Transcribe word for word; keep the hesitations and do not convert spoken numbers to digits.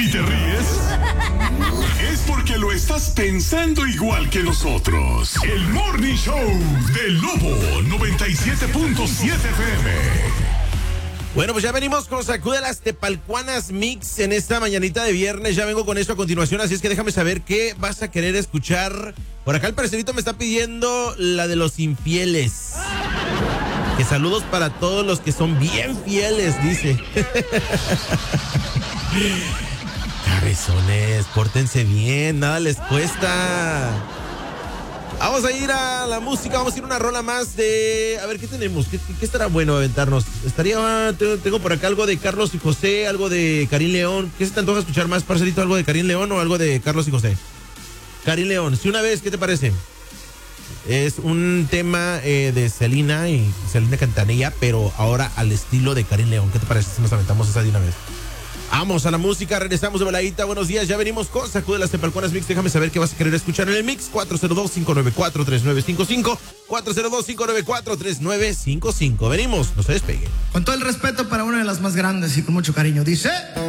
Si te ríes, es porque lo estás pensando igual que nosotros. El Morning Show del Lobo noventa y siete punto siete F M. Bueno, pues ya venimos con Sacude las Tepalcuanas Mix en esta mañanita de viernes. Ya vengo con eso a continuación, así es que déjame saber qué vas a querer escuchar. Por acá el parcerito me está pidiendo la de los infieles. Que saludos para todos los que son bien fieles, dice. Cabezones, pórtense bien, nada les cuesta. Vamos a ir a la música, vamos a ir a una rola más de... A ver, ¿qué tenemos? ¿Qué, qué estará bueno aventarnos? Estaría... Tengo, tengo por acá algo de Carlos y José, algo de Karim León. ¿Qué se te antoja escuchar más, parcerito? ¿Algo de Karim León o algo de Carlos y José? Karim León, si una vez, ¿qué te parece? Es un tema eh, de Selena y Selena Quintanilla, pero ahora al estilo de Karim León. ¿Qué te parece si nos aventamos esa de una vez? Vamos a la música, regresamos de voladita. Buenos días, ya venimos con Sacude las Tepalcuanas Mix. Déjame saber qué vas a querer escuchar en el mix. cuatro cero dos, cinco nueve cuatro, tres nueve cinco cinco. cuatro cero dos, cinco nueve cuatro, tres nueve cinco cinco. Venimos, no se despeguen. Con todo el respeto para una de las más grandes y con mucho cariño, dice...